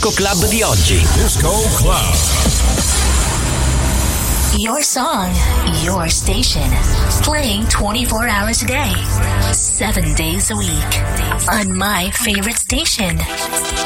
Disco Club di oggi. Disco Club. Your song, your station. Playing 24 hours a day, 7 days a week. On my favorite station.